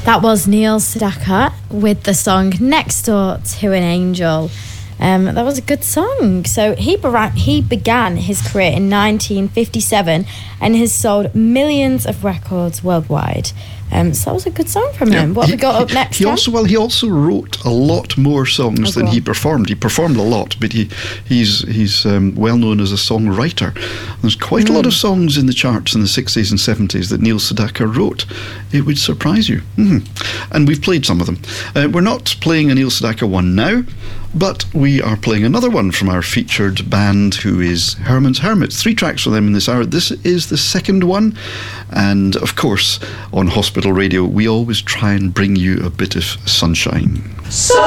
That was Neil Sedaka with the song Next Door to an Angel. That was a good song. So he began his career in 1957 and has sold millions of records worldwide. So that was a good song from him. What have we got up next? He also wrote a lot more songs than he performed. He performed a lot, but he's well known as a songwriter. There's quite a lot of songs in the charts in the 60s and 70s that Neil Sedaka wrote. It would surprise you. And we've played some of them. We're not playing a Neil Sedaka one now, but we are playing another one from our featured band, who is Herman's Hermits. 3 tracks for them in this hour. This is the second one. And of course, on Hospital Radio, we always try and bring you a bit of sunshine.